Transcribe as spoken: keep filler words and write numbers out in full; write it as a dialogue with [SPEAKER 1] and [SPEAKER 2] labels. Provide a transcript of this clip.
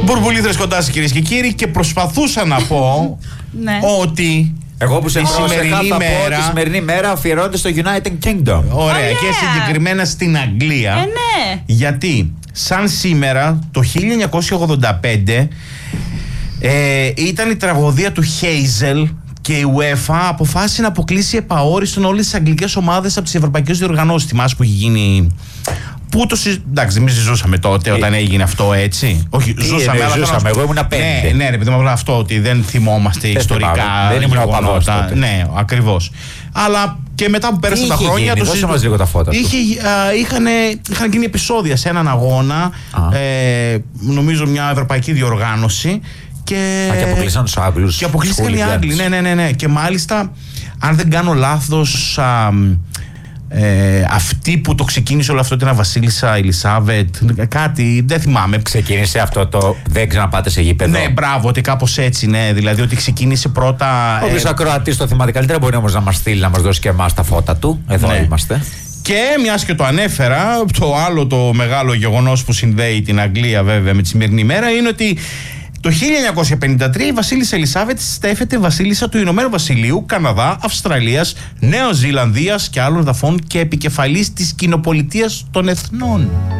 [SPEAKER 1] Μπουρμπουλήθρες κοντά σας, κυρίες και κύριοι, και προσπαθούσα να πω
[SPEAKER 2] ναι.
[SPEAKER 1] ότι
[SPEAKER 3] εγώ που σε
[SPEAKER 1] τη σημερινή μέρα,
[SPEAKER 3] τη σημερινή μέρα αφιερώνεται στο United Kingdom.
[SPEAKER 1] Ωραία,
[SPEAKER 2] oh, yeah.
[SPEAKER 1] και συγκεκριμένα στην Αγγλία.
[SPEAKER 2] Ε, ναι.
[SPEAKER 1] Γιατί σαν σήμερα το χίλια εννιακόσια ογδόντα πέντε ε, ήταν η τραγωδία του Χέιζελ και η UEFA αποφάσισε να αποκλείσει επαόριστον όλες τις αγγλικές ομάδες από τις ευρωπαϊκές διοργανώσεις. Θυμάσαι που είχε γίνει. Που το συζ... Εντάξει, εμείς ζούσαμε τότε όταν έγινε αυτό, έτσι. Όχι,
[SPEAKER 3] Τι
[SPEAKER 1] ζούσαμε.
[SPEAKER 3] είναι,
[SPEAKER 1] αλλά
[SPEAKER 3] ζούσαμε.
[SPEAKER 1] θέλω...
[SPEAKER 3] Εγώ ήμουν πέντε.
[SPEAKER 1] Ναι, ναι, ρε παιδί μου, αυτό ότι δεν θυμόμαστε
[SPEAKER 3] δεν
[SPEAKER 1] ιστορικά.
[SPEAKER 3] Θυμάμαι. Δεν ήμουν οπαδός τότε.
[SPEAKER 1] Ναι, ακριβώς. Αλλά και μετά που πέρασαν τα χρόνια.
[SPEAKER 3] Γίνει, δώσε μας λίγο τα φώτα.
[SPEAKER 1] Είχε, α, είχαν, είχαν γίνει επεισόδια σε έναν αγώνα. Ε, νομίζω μια ευρωπαϊκή διοργάνωση. Και,
[SPEAKER 3] Α, και αποκλείσαν τους Άγγλους.
[SPEAKER 1] Και αποκλείστηκαν οι Άγγλοι, ναι, ναι, ναι, ναι. Και μάλιστα, αν δεν κάνω λάθος, α, ε, αυτή που το ξεκίνησε όλο αυτό ήταν η Βασίλισσα Ελισάβετ, κάτι, δεν θυμάμαι.
[SPEAKER 3] Ξεκίνησε αυτό το δεν ξαναπάτε σε γήπεδο.
[SPEAKER 1] Ναι, μπράβο, ότι κάπως έτσι, ναι. Δηλαδή ότι ξεκίνησε πρώτα.
[SPEAKER 3] Όποιος
[SPEAKER 1] ε,
[SPEAKER 3] ακροατής το θυμάται καλύτερα μπορεί όμως να μας στείλει, να μας δώσει και εμάς τα φώτα του. Εδώ
[SPEAKER 1] ναι.
[SPEAKER 3] είμαστε.
[SPEAKER 1] Και μιας και το ανέφερα, το άλλο το μεγάλο γεγονός που συνδέει την Αγγλία βέβαια με τη σημερινή μέρα είναι ότι το χίλια εννιακόσια πενήντα τρία η Βασίλισσα Ελισάβετ στέφεται βασίλισσα του Ηνωμένου Βασιλείου, Καναδά, Αυστραλίας, Νέας Ζηλανδίας και άλλων εδαφών και επικεφαλής της Κοινοπολιτείας των Εθνών.